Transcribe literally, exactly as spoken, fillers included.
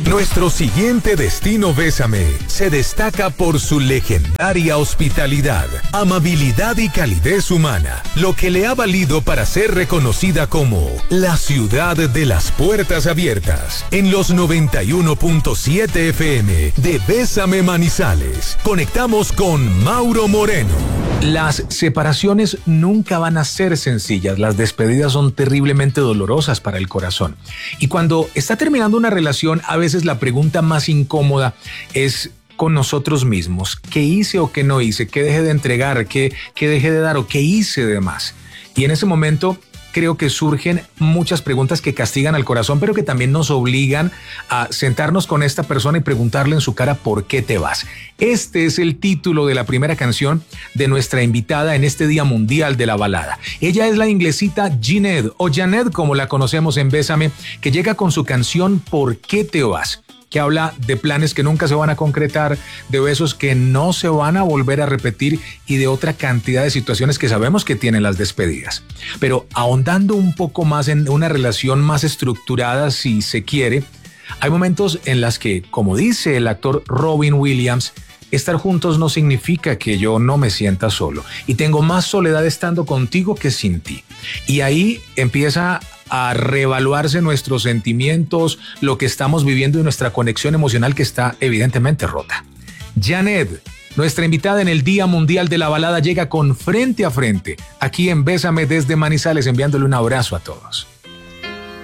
Nuestro siguiente destino Bésame se destaca por su legendaria hospitalidad, amabilidad y calidez humana, lo que le ha valido para ser reconocida como la ciudad de las puertas abiertas en los noventa y uno punto siete F M de Bésame Manizales. Conectamos con Mauro Moreno. Las separaciones nunca van a ser sencillas, las despedidas son terriblemente dolorosas para el corazón. Y cuando está terminando una relación, a veces la pregunta más incómoda es con nosotros mismos. ¿Qué hice o qué no hice? ¿Qué dejé de entregar? ¿Qué, qué dejé de dar o qué hice de más? Y en ese momento creo que surgen muchas preguntas que castigan al corazón, pero que también nos obligan a sentarnos con esta persona y preguntarle en su cara ¿por qué te vas? Este es el título de la primera canción de nuestra invitada en este Día Mundial de la Balada. Ella es la inglesita Jeanette, o Janet como la conocemos en Bésame, que llega con su canción ¿Por qué te vas?, que habla de planes que nunca se van a concretar, de besos que no se van a volver a repetir y de otra cantidad de situaciones que sabemos que tienen las despedidas. Pero ahondando un poco más en una relación más estructurada, si se quiere, hay momentos en las que, como dice el actor Robin Williams, estar juntos no significa que yo no me sienta solo y tengo más soledad estando contigo que sin ti. Y ahí empieza a reevaluarse nuestros sentimientos, lo que estamos viviendo y nuestra conexión emocional que está evidentemente rota. Janet, nuestra invitada en el Día Mundial de la Balada, llega con Frente a Frente, aquí en Bésame desde Manizales, enviándole un abrazo a todos.